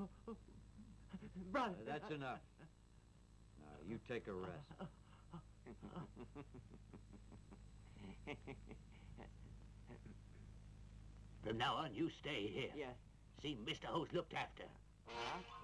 Brother. That's enough. Now, you take a rest. From now on, you stay here. Yeah. See Mr. Ho's looked after.